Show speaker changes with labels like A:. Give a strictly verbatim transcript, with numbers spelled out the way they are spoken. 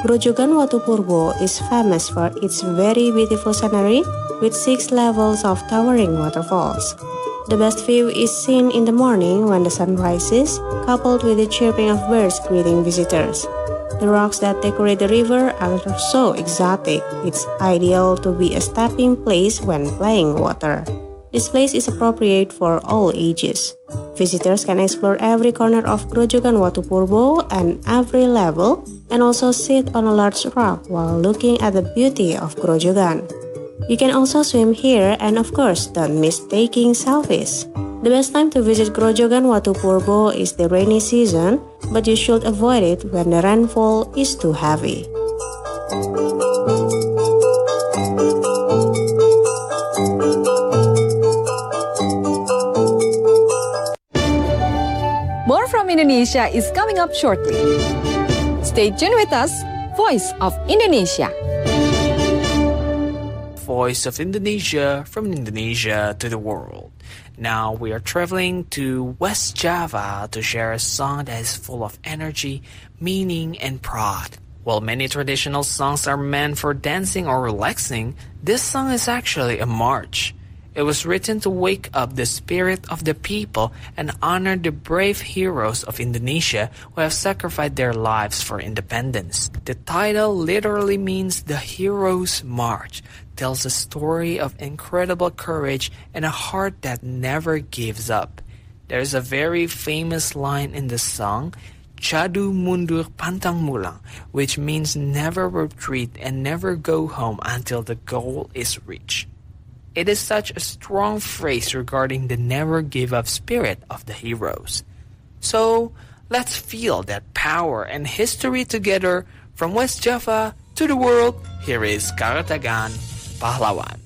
A: Grojogan Watupurbo is famous for its very beautiful scenery with six levels of towering waterfalls. The best view is seen in the morning when the sun rises, coupled with the chirping of birds greeting visitors. The rocks that decorate the river are so exotic, it's ideal to be a stepping place when playing water. This place is appropriate for all ages. Visitors can explore every corner of Grojogan Watupurbo and every level, and also sit on a large rock while looking at the beauty of Grojogan. You can also swim here, and of course, don't miss taking selfies. The best time to visit Grojogan Watupurbo is the rainy season, but you should avoid it when the rainfall is too heavy.
B: More from Indonesia is coming up shortly. Stay tuned with us, Voice of Indonesia.
C: Voice of Indonesia, from Indonesia to the world. Now we are traveling to West Java to share a song that is full of energy, meaning, and pride. While many traditional songs are meant for dancing or relaxing, this song is actually a march. It was written to wake up the spirit of the people and honor the brave heroes of Indonesia who have sacrificed their lives for independence. The title literally means the Hero's March, tells a story of incredible courage and a heart that never gives up. There is a very famous line in the song, Cadu mundur pantang mulang, which means never retreat and never go home until the goal is reached. It is such a strong phrase regarding the never give up spirit of the heroes. So, let's feel that power and history together. From West Java to the world, here is Karatagan Pahlawan.